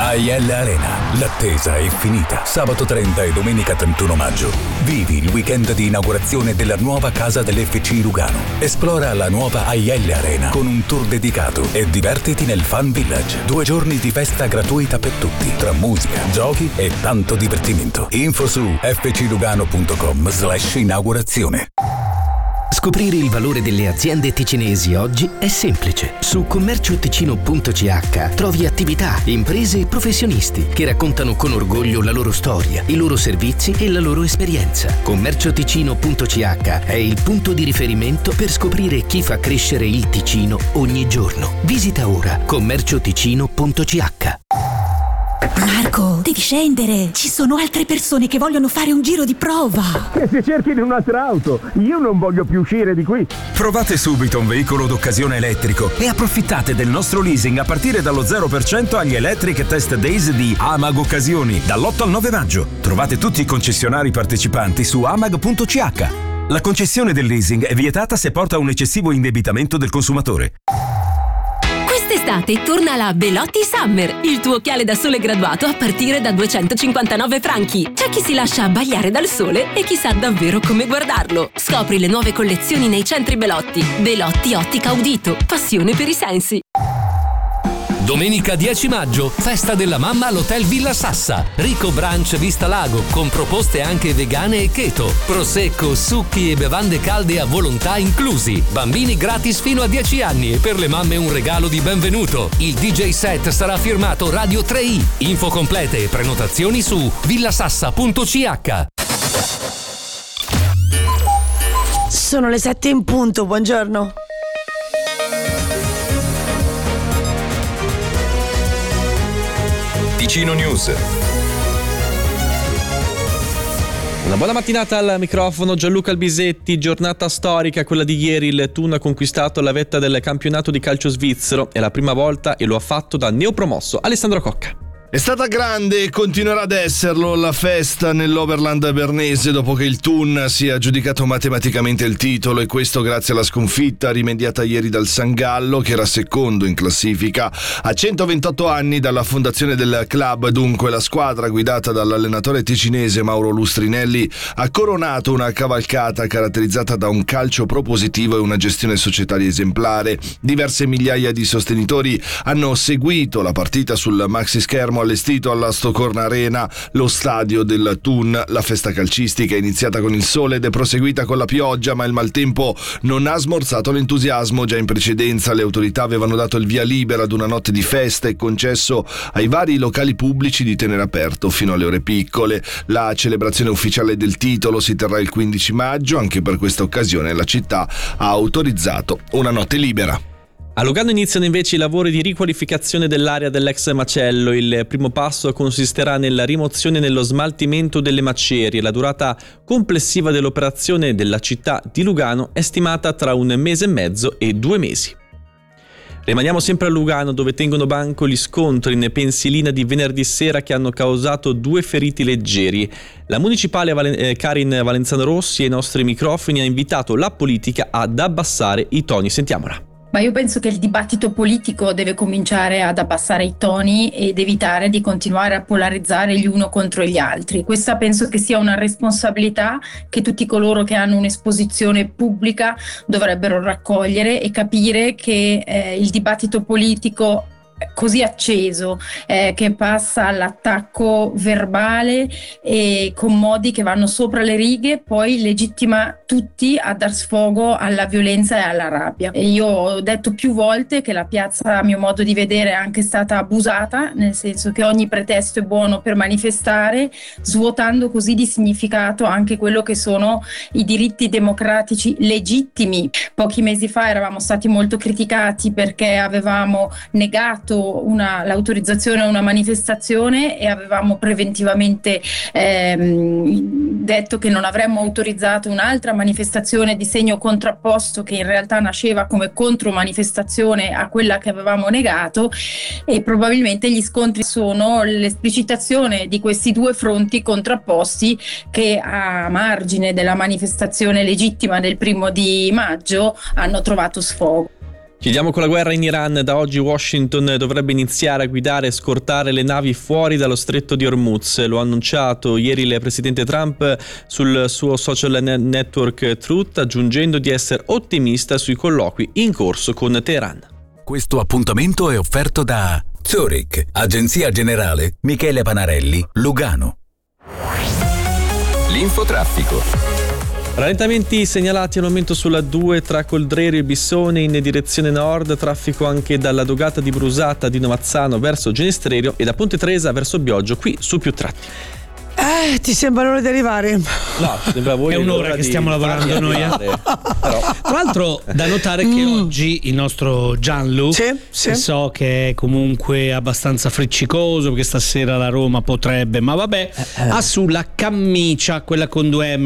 Aiella Arena. L'attesa è finita. Sabato 30 e domenica 31 maggio. Vivi il weekend di inaugurazione della nuova casa dell'FC Lugano. Esplora la nuova Aiella Arena con un tour dedicato e divertiti nel Fun Village. 2 giorni di festa gratuita per tutti, tra musica, giochi e tanto divertimento. Info su fclugano.com/inaugurazione. Scoprire il valore delle aziende ticinesi oggi è semplice. Su commercioticino.ch trovi attività, imprese e professionisti che raccontano con orgoglio la loro storia, i loro servizi e la loro esperienza. Commercioticino.ch è il punto di riferimento per scoprire chi fa crescere il Ticino ogni giorno. Visita ora commercioticino.ch. Marco, devi scendere. Ci sono altre persone che vogliono fare un giro di prova. Che si cerchino un'altra auto. Io non voglio più uscire di qui. Provate subito un veicolo d'occasione elettrico e approfittate del nostro leasing a partire dallo 0% agli Electric Test Days di Amag Occasioni dall'8 al 9 maggio. Trovate tutti i concessionari partecipanti su amag.ch. La concessione del leasing è vietata se porta a un eccessivo indebitamento del consumatore. Quest'estate torna la Belotti Summer, il tuo occhiale da sole graduato a partire da 259 franchi. C'è chi si lascia abbagliare dal sole e chi sa davvero come guardarlo. Scopri le nuove collezioni nei centri Belotti. Belotti Ottica Audito, passione per i sensi. Domenica 10 maggio, festa della mamma all'Hotel Villa Sassa. Ricco brunch vista lago, con proposte anche vegane e keto. Prosecco, succhi e bevande calde a volontà inclusi. Bambini gratis fino a 10 anni e per le mamme un regalo di benvenuto. Il DJ set sarà firmato Radio 3i. Info complete e prenotazioni su villasassa.ch. Sono le 7 in punto, buongiorno. Ticino News. Una buona mattinata al microfono Gianluca Albisetti. Giornata storica quella di ieri. Il Thun ha conquistato la vetta del campionato di calcio svizzero. È la prima volta e lo ha fatto da neopromosso Alessandro Cocca. È stata grande e continuerà ad esserlo la festa nell'Oberland bernese dopo che il Thun si è aggiudicato matematicamente il titolo, e questo grazie alla sconfitta rimediata ieri dal San Gallo, che era secondo in classifica. A 128 anni dalla fondazione del club, dunque, la squadra guidata dall'allenatore ticinese Mauro Lustrinelli ha coronato una cavalcata caratterizzata da un calcio propositivo e una gestione societaria esemplare. Diverse migliaia di sostenitori hanno seguito la partita sul maxi schermo allestito alla Stocorna Arena, lo stadio del Thun. La festa calcistica è iniziata con il sole ed è proseguita con la pioggia, ma il maltempo non ha smorzato l'entusiasmo. Già in precedenza le autorità avevano dato il via libera ad una notte di festa e concesso ai vari locali pubblici di tenere aperto fino alle ore piccole. La celebrazione ufficiale del titolo si terrà il 15 maggio, anche per questa occasione la città ha autorizzato una notte libera. A Lugano iniziano invece i lavori di riqualificazione dell'area dell'ex macello. Il primo passo consisterà nella rimozione e nello smaltimento delle macerie. La durata complessiva dell'operazione della città di Lugano è stimata tra 1 mese e mezzo e 2 mesi. Rimaniamo sempre a Lugano, dove tengono banco gli scontri in pensilina di venerdì sera che hanno causato 2 feriti leggeri. La municipale Karin Valenzano Rossi ai nostri microfoni ha invitato la politica ad abbassare i toni. Sentiamola. Ma io penso che il dibattito politico deve cominciare ad abbassare i toni ed evitare di continuare a polarizzare gli uno contro gli altri. Questa penso che sia una responsabilità che tutti coloro che hanno un'esposizione pubblica dovrebbero raccogliere e capire che il dibattito politico così acceso che passa all'attacco verbale e con modi che vanno sopra le righe, poi legittima tutti a dar sfogo alla violenza e alla rabbia. E io ho detto più volte che la piazza, a mio modo di vedere, è anche stata abusata, nel senso che ogni pretesto è buono per manifestare, svuotando così di significato anche quello che sono i diritti democratici legittimi. Pochi mesi fa eravamo stati molto criticati perché avevamo negato l'autorizzazione a una manifestazione e avevamo preventivamente detto che non avremmo autorizzato un'altra manifestazione di segno contrapposto, che in realtà nasceva come contromanifestazione a quella che avevamo negato, e probabilmente gli scontri sono l'esplicitazione di questi 2 fronti contrapposti che, a margine della manifestazione legittima del 1° di maggio, hanno trovato sfogo. Chiudiamo con la guerra in Iran. Da oggi Washington dovrebbe iniziare a guidare e scortare le navi fuori dallo stretto di Hormuz. Lo ha annunciato ieri il presidente Trump sul suo social network Truth, aggiungendo di essere ottimista sui colloqui in corso con Teheran. Questo appuntamento è offerto da Zurich, Agenzia Generale Michele Panarelli, Lugano. L'infotraffico. Rallentamenti segnalati al momento sulla 2 tra Coldrerio e Bissone in direzione nord, traffico anche dalla dogata di Brusata di Novazzano verso Genestrerio e da Ponte Tresa verso Bioggio, qui su più tratti. Ti sembra l'ora di arrivare? No, sembra voi. È un'ora che stiamo lavorando noi. Però. Tra l'altro da notare che oggi il nostro Gianlu, so che è comunque abbastanza friccicoso perché stasera la Roma potrebbe, ma vabbè, ha sulla camicia, quella con 2M